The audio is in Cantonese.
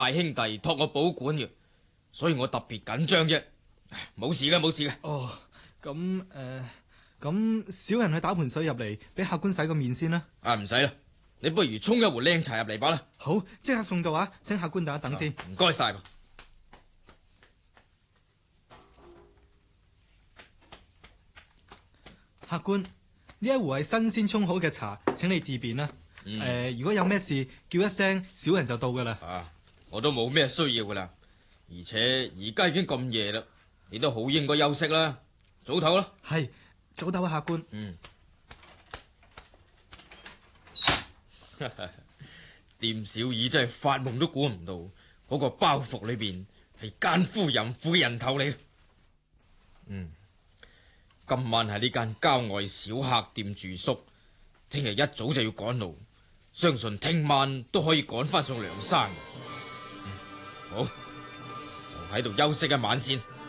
大兄弟託我保管嘅，所以我特別緊張啫。冇事嘅，冇事嘅。 哦，咁小人去打盆水入嚟，俾客官洗個面先啦。 唔使啦，你不如沖一壺靚茶入嚟吧啦。 好，即刻送到啊！請客官等一等先。 唔該晒。 客官，呢一壺係新鮮沖好嘅茶，請你自便啦。如果有咩事，叫一聲，小人就到噶啦。 我都冇咩需要噶啦，而且而家已經咁夜啦，你都好應該休息啦，早唞啦。 係，早唞啊，客官。 店小二真係發夢都估唔到，嗰個包袱裏邊係奸夫淫婦嘅人頭嚟。今晚喺呢間郊外小客店住宿，聽日一早就要趕路，相信聽晚都可以趕翻上梁山。好，就喺度休息一晚先。